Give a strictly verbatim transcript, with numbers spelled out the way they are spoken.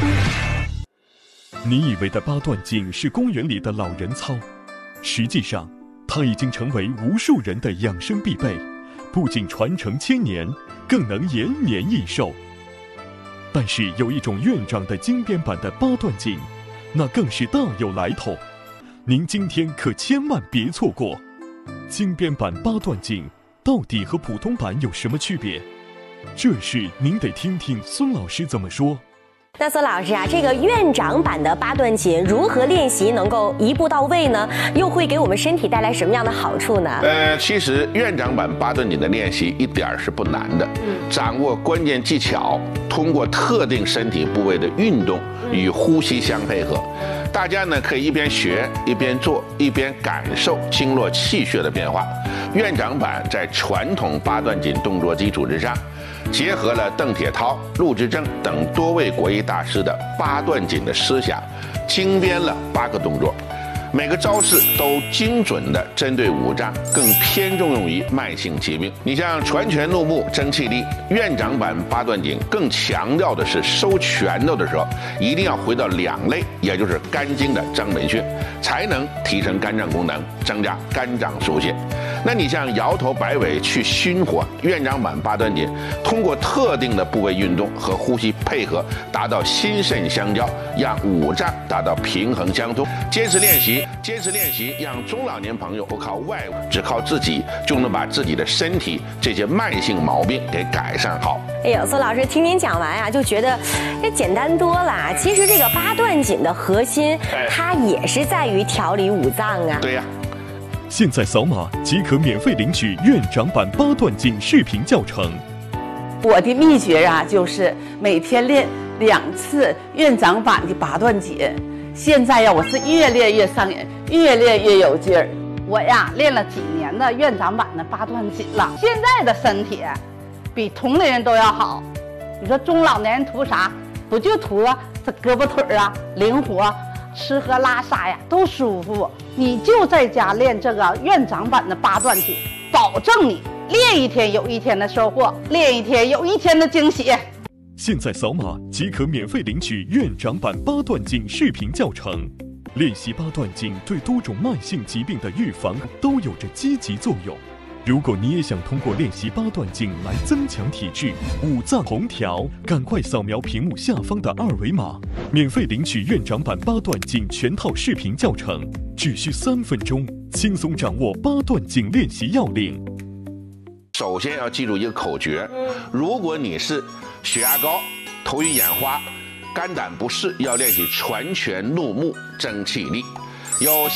你以为的八段锦是公园里的老人操，实际上它已经成为无数人的养生必备，不仅传承千年，更能延年益寿。但是有一种院长的精编版的八段锦，那更是大有来头，您今天可千万别错过。精编版八段锦到底和普通版有什么区别？这事您得听听孙老师怎么说。 那孙老师啊，这个院长版的八段锦如何练习能够一步到位呢？又会给我们身体带来什么样的好处呢？ 呃，其实院长版八段锦的练习一点儿是不难的，嗯，掌握关键技巧，通过特定身体部位的运动与呼吸相配合，大家呢可以一边学一边做，一边感受经络气血的变化。院长版在传统八段锦动作基础之上，结合了邓铁涛、陆之正等多位国医大师的八段锦的思想，精编了八个动作，每个招式都精准地针对五脏，更偏重用于慢性疾病。你像传拳怒目争气力，院长版八段锦更强调的是收拳头的时候一定要回到两肋，也就是肝经的张门穴，才能提升肝脏功能，增加肝脏疏泄。那你像摇头摆尾去熏火，院长版八段锦通过特定的部位运动和呼吸配合，达到心肾相交，让五脏达到平衡相通。坚持练习，坚持练习，让中老年朋友不靠外物，只靠自己就能把自己的身体这些慢性毛病给改善好。 哎呦，孙老师听您讲完啊，就觉得这简单多了。其实这个八段锦的核心，它也是在于调理五脏啊。 对呀。 现在扫码即可免费领取院长版八段锦视频教程。 我的秘诀啊，就是每天练两次院长版的八段锦。现在呀，我是越练越上瘾，越练越有劲儿。 我呀，练了几年的院长版的八段锦了，现在的身体比同龄人都要好。你说中老年人图啥？不就图啊这胳膊腿啊灵活，吃喝拉撒呀都舒服。你就在家练这个院长版的八段锦，保证你练一天有一天的收获，练一天有一天的惊喜。 现在扫码即可免费领取院长版八段锦视频教程。练习八段锦对多种慢性疾病的预防都有着积极作用。如果你也想通过练习八段锦来增强体质、五脏同调，赶快扫描屏幕下方的二维码，免费领取院长版八段锦全套视频教程，只需三分钟，轻松掌握八段锦练习要领。 首先要记住一个口诀，如果你是血压高、头晕眼花、肝胆不适，要练习传拳怒目争气力。有